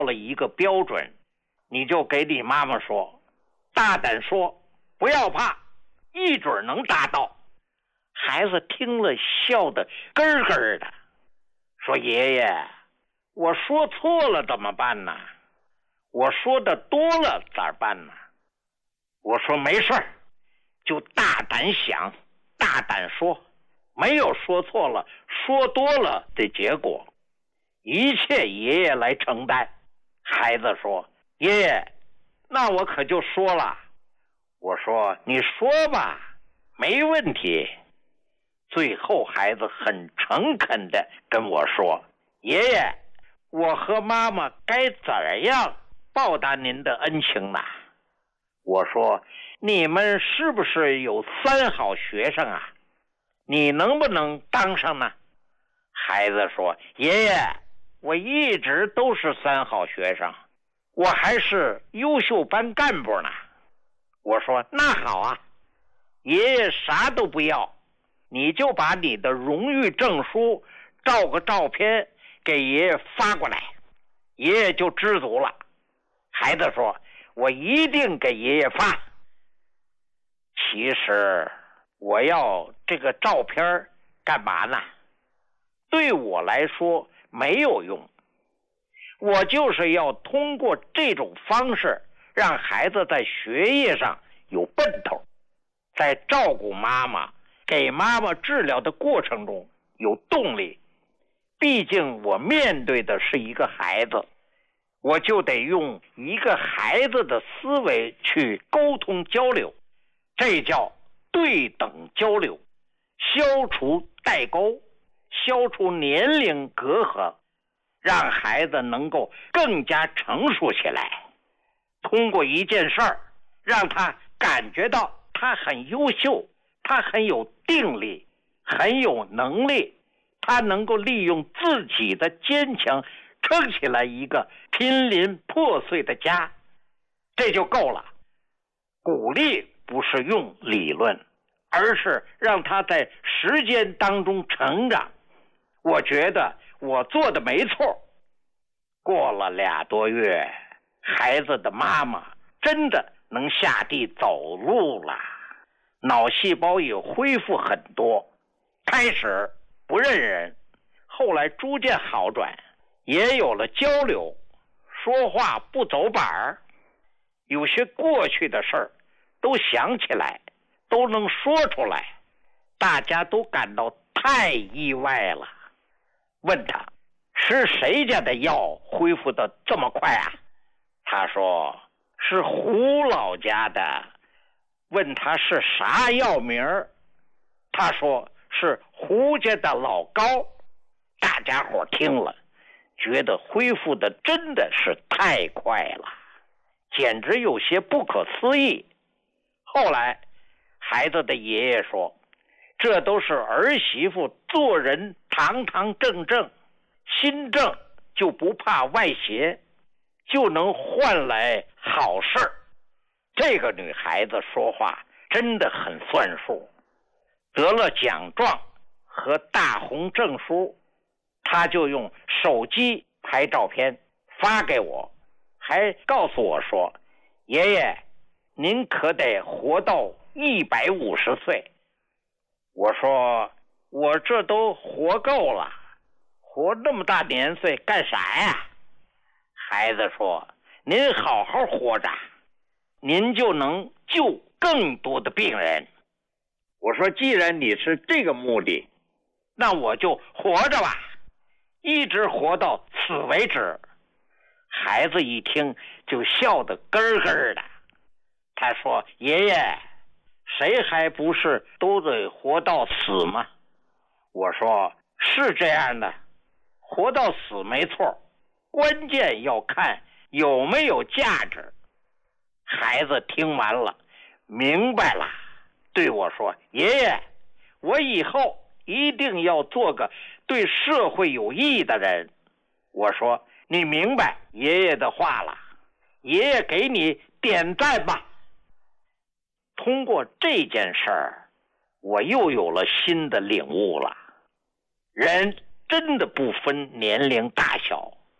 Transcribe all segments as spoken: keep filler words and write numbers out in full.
了一个标准，你就给你妈妈说，大胆说，不要怕，一准能达到。孩子听了笑得咯咯的，说爷爷，我说错了怎么办呢？我说的多了咋办呢？我说没事儿，就大胆想，大胆说，没有说错了，说多了的结果，一切爷爷来承担。孩子说，爷爷，那我可就说了。我说你说吧，没问题。最后孩子很诚恳地跟我说，爷爷，我和妈妈该怎样报答您的恩情呢？我说，你们是不是有三好学生啊？你能不能当上呢？孩子说，爷爷，我一直都是三好学生，我还是优秀班干部呢。我说，那好啊，爷爷啥都不要，你就把你的荣誉证书照个照片给爷爷发过来，爷爷就知足了。孩子说，我一定给爷爷发。其实我要这个照片干嘛呢？对我来说没有用，我就是要通过这种方式让孩子在学业上有奔头，在照顾妈妈给妈妈治疗的过程中有动力。毕竟我面对的是一个孩子，我就得用一个孩子的思维去沟通交流，这叫对等交流，消除代沟，消除年龄隔阂，让孩子能够更加成熟起来。通过一件事儿，让他感觉到他很优秀，他很有定力，很有能力，他能够利用自己的坚强撑起来一个濒临破碎的家，这就够了。鼓励不是用理论，而是让他在时间当中成长。我觉得我做的没错。过了俩多月，孩子的妈妈真的能下地走路了，脑细胞也恢复很多，开始不认人，后来逐渐好转，也有了交流，说话不走板儿，有些过去的事儿都想起来，都能说出来，大家都感到太意外了。问他吃谁家的药恢复的这么快啊？他说是胡老家的。问他是啥药名儿，他说是胡家的老高。大家伙听了觉得恢复的真的是太快了，简直有些不可思议。后来孩子的爷爷说，这都是儿媳妇做人堂堂正正，心正就不怕外邪，就能换来好事儿。这个女孩子说话真的很算数，得了奖状和大红证书，她就用手机拍照片发给我，还告诉我说，爷爷您可得活到一百五十岁。我说我这都活够了，活那么大年岁干啥呀？孩子说，您好好活着，您就能救更多的病人。我说既然你是这个目的，那我就活着吧，一直活到此为止。孩子一听就笑得咯咯的，他说，爷爷谁还不是都得活到死吗？我说是这样的，活到死没错，关键要看有没有价值。孩子听完了明白了，对我说，爷爷我以后一定要做个对社会有益的人。我说你明白爷爷的话了，爷爷给你点赞吧。通过这件事儿，我又有了新的领悟了。人真的不分年龄大小，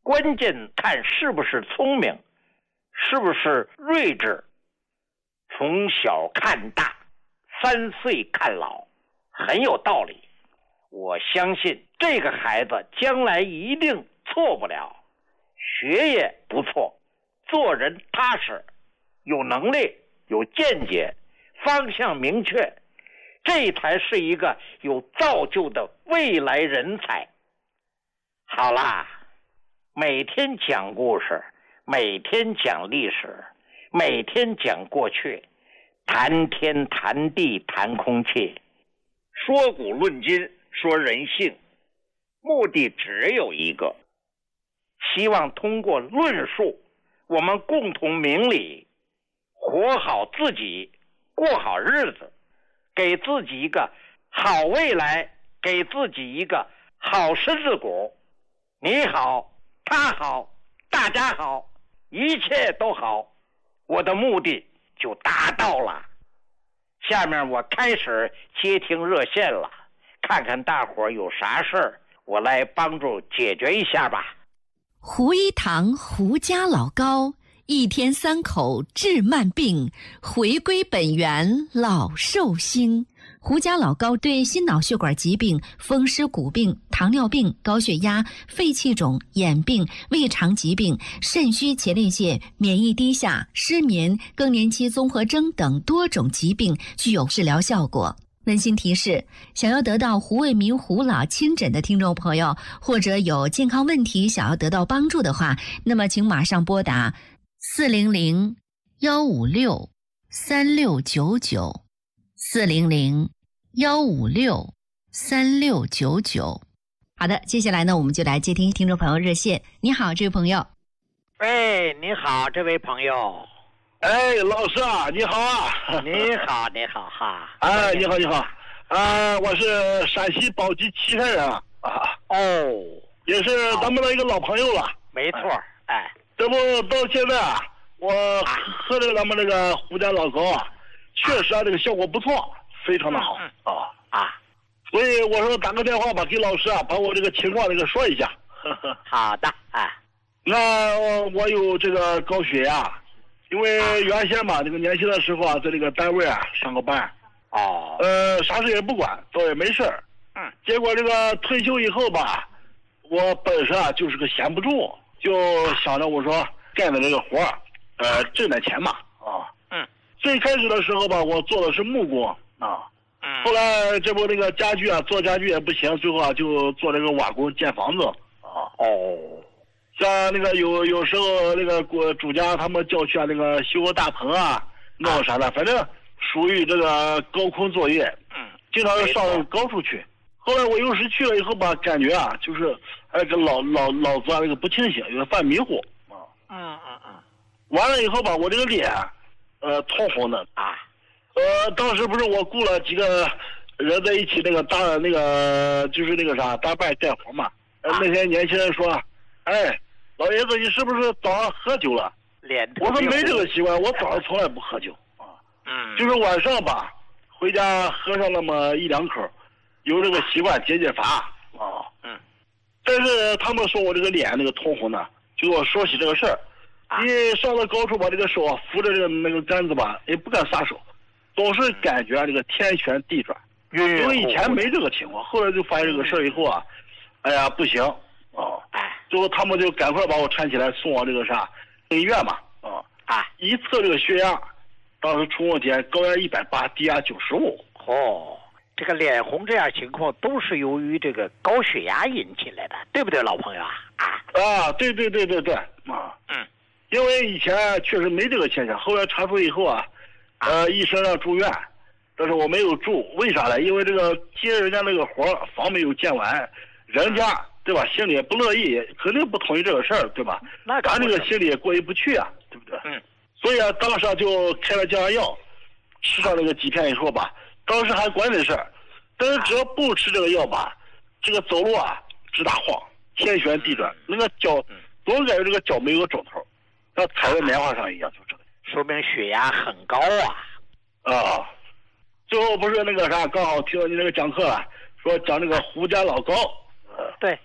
关键看是不是聪明，是不是睿智。从小看大，三岁看老，很有道理。我相信这个孩子将来一定错不了，学业不错，做人踏实，有能力，有见解，方向明确，这才是一个有造就的未来人才。好啦，每天讲故事，每天讲历史，每天讲过去，谈天谈地谈空气，说古论今，说人性，目的只有一个，希望通过论述，我们共同明理，活好自己，过好日子，给自己一个好未来，给自己一个好身子骨。你好，他好，大家好，一切都好，我的目的就达到了。下面我开始接听热线了，看看大伙有啥事儿，我来帮助解决一下吧。 胡一堂胡家老高，一天三口治慢病，回归本源老寿星。胡家老高对心脑血管疾病、风湿骨病、糖尿病、高血压、肺气肿、眼病、胃肠疾病、肾虚前列腺、免疫低下、失眠、更年期综合征等多种疾病具有治疗效果。温馨提示：想要得到胡卫民胡老亲诊的听众朋友，或者有健康问题想要得到帮助的话，那么请马上拨打四零零幺五六三六九九。四零零幺五六三六九九。好的，接下来呢，我们就来接听听众朋友热线。你好，这位朋友。 喂，你好，这位朋友。 哎，老师啊，你好啊！ 你好，你好哈！ 哎，你好，你好，啊、呃，我是陕西宝鸡岐山人啊。 哦， 也是咱们的一个老朋友了。 没错，哎， 这不到现在啊，我喝这个咱们这个胡家老高啊，确实啊，这个效果不错，非常的好啊、 嗯、啊！ 所以我说打个电话吧，给老师啊，把我这个情况这个说一下。 好的，哎， 那我有这个高血压。因为原先嘛，这个年轻的时候啊，在这个单位啊上个班， 哦， 呃，啥事也不管，倒也没事儿。 嗯。 结果这个退休以后吧，我本身啊就是个闲不住，就想着我说干的这个活儿，呃，挣点钱嘛，啊。 嗯。 最开始的时候吧，我做的是木工啊。 嗯。 后来这不那个家具啊，做家具也不行，最后啊就做这个瓦工建房子啊。 哦。 像那个有有时候那个国主家他们叫去啊，那个修个大棚啊，弄啥的，反正属于这个高空作业， 嗯， 经常上高处去。后来我有时去了以后吧，感觉啊，就是哎，这脑脑脑子啊那个不清醒，有点犯迷糊啊。 嗯嗯嗯。 完了以后吧，我这个脸，呃，通红的啊。 呃，当时不是我雇了几个人在一起那个搭那个就是那个啥搭伴干活嘛。呃，那些年轻人说。哎，老爷子，你是不是早上喝酒了？ 脸我说没这个习惯，我早上从来不喝酒啊。 嗯， 就是晚上吧，回家喝上那么一两口，有这个习惯解解乏啊。 嗯， 但是他们说我这个脸那个通红呢，就给我说起这个事儿。 啊、 一上了高处把这个手扶着这个那个杆子吧，也不敢撒手，总是感觉这个天旋地转。因为以前没这个情况，后来就发现这个事儿以后啊，哎呀不行。哦， 哎， 最后他们就赶快把我搀起来送往这个啥医院嘛，啊啊， 一测这个血压，当时出问题，高压一百八，低压九十五。 哦，这个脸红这样情况都是由于这个高血压引起来的，对不对，老朋友啊？啊啊，对对对对对，啊， 嗯， 因为以前确实没这个现象，后来查出以后啊，呃，医生让住院，但是我没有住，为啥呢？因为这个接人家那个活房没有建完，人家。对吧？心里也不乐意，肯定不同意这个事儿，对吧？ 那咱这个心里也过意不去啊，对不对？ 嗯。 所以啊，当时就开了降压药，吃上那个几片以后吧，当时还管这事儿，但是只要不吃这个药吧，这个走路啊直打晃，天旋地转，那个脚总感觉这个脚没有个肿头，像踩在棉花上一样，就这个。 说明血压很高啊。 啊，最后不是那个啥，刚好听到你那个讲课了，说讲那个胡家老高。 对。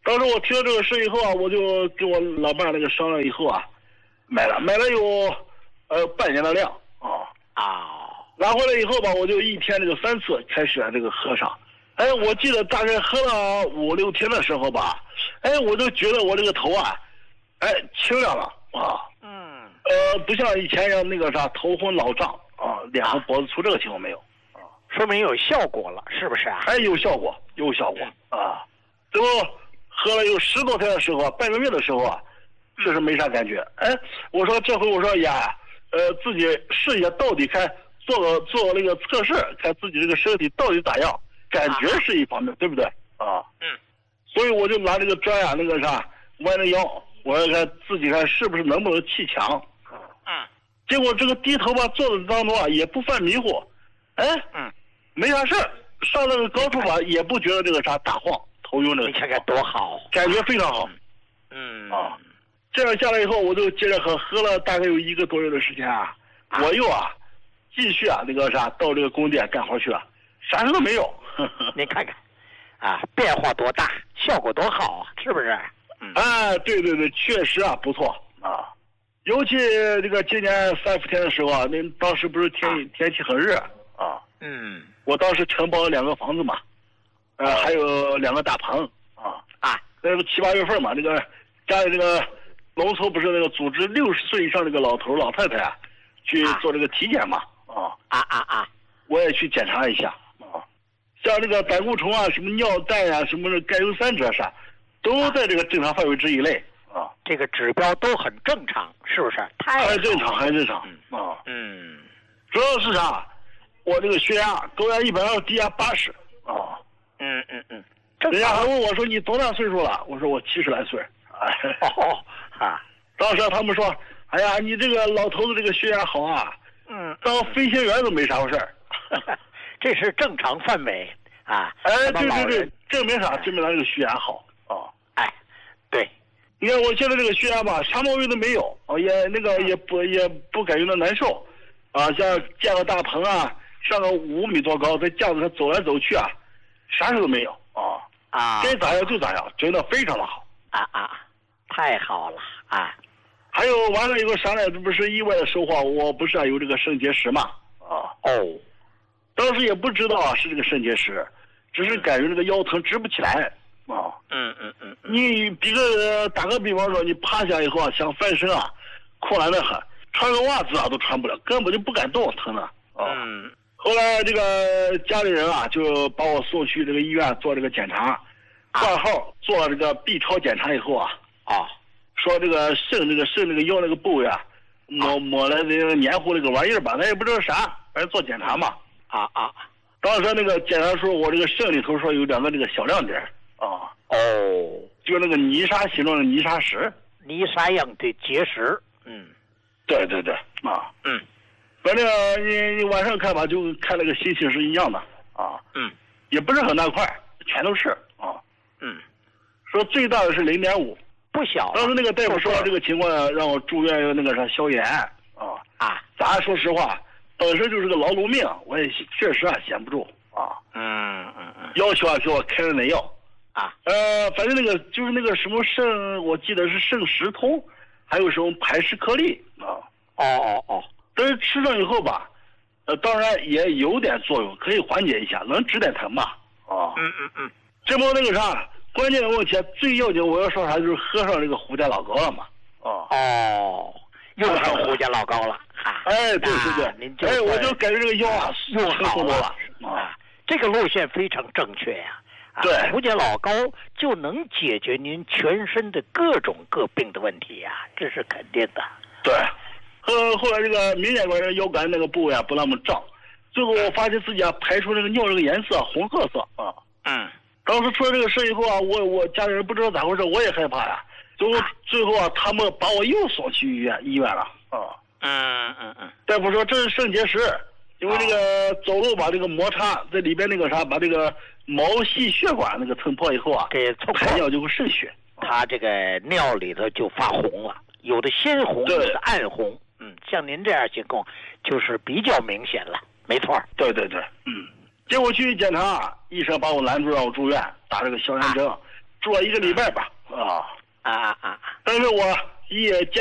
当时我听到这个事以后啊，我就跟我老伴那个商量以后啊，买了买了有呃半年的量啊啊， 拿回来以后吧，我就一天这个三次开始这个喝上。哎，我记得大概喝了五六天的时候吧，哎，我就觉得我这个头啊，哎清亮了啊。 嗯。 呃，不像以前一样那个啥头昏脑胀啊，脸和脖子粗这个情况没有啊， 说明有效果了，是不是啊？ 哎，有效果，有效果啊。最后喝了有十多天的时候啊，半个月的时候啊，确实没啥感觉。哎，我说这回我说呀，呃，自己试一下到底看做个做个那个测试，看自己这个身体到底咋样，感觉是一方面，对不对啊？ 嗯。 所以我就拿这个砖呀，那个啥弯着腰，我要看自己看是不是能不能砌墙。 嗯， 结果这个低头吧，坐的当中啊，也不犯迷糊，哎， 嗯， 没啥事儿，上那个高处吧，也不觉得这个啥打晃，头晕这个， 你看看多好， 感觉非常好， 嗯啊，这样下来以后，我就接着喝，喝了大概有一个多月的时间啊，啊我又啊，继续啊那个啥到这个宫殿干活去了，啥事都没有，呵呵你看看，啊，变化多大，效果多好啊，是不是？ 嗯，哎，对对对，确实啊不错啊。尤其这个今年三伏天的时候啊，那当时不是天、啊、天气很热啊， 嗯， 我当时承包了两个房子嘛，呃，哦、还有两个大棚啊啊， 那个七八月份嘛，那个家里这个农村不是那个组织六十岁以上这个老头老太太啊，去做这个体检嘛，啊啊啊啊， 我也去检查一下啊，像这个胆固醇啊、什么尿氮啊、什么甘油三酯啥，都在这个正常范围之以内。啊， 这个指标都很正常，是不是？太还正常，还正常。嗯、啊， 嗯， 主要是啥？我这个血压高压一百二，低压八十。啊， 嗯嗯嗯。 人家还问我说：“你多大岁数了？”我说：“我七十来岁。”哎， 哦啊！ 当时他们说：“哎呀，你这个老头子这个血压好啊， 嗯， 当飞行员都没啥事儿。” 这是正常范围啊。 哎，对对对，证明啥？证明他这个血压好啊。 哎，对。 你看我现在这个血压吧，啥毛病都没有，啊，也那个也不也不感觉到难受，啊，像建个大棚啊，上个五米多高，在架子上走来走去啊，啥事都没有啊啊， 该咋样就咋样，真的非常的好啊啊，太好了啊！ 还有完了有个啥呢？这不是意外的收获，我不是啊有这个肾结石嘛啊哦， 当时也不知道啊是这个肾结石，只是感觉这个腰疼直不起来。啊， 嗯嗯嗯， 你比个打个比方说，你趴下以后啊，想翻身啊，困难的很，穿个袜子啊都穿不了，根本就不敢动，疼的。啊， 嗯。 后来这个家里人啊，就把我送去这个医院做这个检查，挂号做了这个 B 超检查以后啊， 啊， 说这个肾这个肾这个腰那个部位啊，抹抹了这个黏糊那个玩意儿吧，咱也不知道啥，反正做检查嘛。 啊啊， 当时那个检查说，我这个肾里头说有两个这个小亮点。啊哦， 就那个泥沙形状的泥沙石， 泥沙样的结石，嗯， 对对对，啊， 嗯， 反正你你晚上看吧，就看那个星星是一样的，啊， 嗯， 也不是很大块，全都是，啊， 嗯， 说最大的是零点五， 不小。 当时那个大夫说这个情况让我住院要那个啥消炎，啊啊， 咱说实话，本身就是个劳碌命，我也确实啊闲不住，啊， 嗯嗯嗯， 要求啊给我开了那药。 啊， 呃，反正那个就是那个什么肾，我记得是肾石通，还有什么排石颗粒啊。 哦哦哦， 但是吃上以后吧，呃，当然也有点作用，可以缓解一下，能止点疼吧。啊， 嗯嗯嗯， 这不那个啥，关键的问题最要紧，我要说啥就是喝上这个胡家老膏了嘛。啊， 哦，用上胡家老膏了。哈， 哎，对对对， 您就哎，我就感觉这个腰啊用好了啊， 这个路线非常正确呀。 对， 胡家老膏就能解决您全身的各种各病的问题呀，这是肯定的。 对，呃，后来这个明显感觉腰杆那个部位啊不那么胀，最后我发现自己啊排出这个尿这个颜色红褐色啊。 嗯。 当时出了这个事以后啊，我我家里人不知道咋回事，我也害怕呀。最后最后啊，他们把我又送去医院医院了啊。 嗯嗯嗯。 大夫说这是肾结石，因为这个走路把这个摩擦在里边那个啥把这个。毛细血管那个蹭破以后啊， 给蹭排尿就会渗血， 它这个尿里头就发红了，有的鲜红，有的暗红。嗯，像您这样情况就是比较明显了，没错。 对对对，嗯。结果去检查，医生把我拦住让我住院，打这个消炎针，啊、 住了一个礼拜吧，啊啊啊啊！ 但是我也坚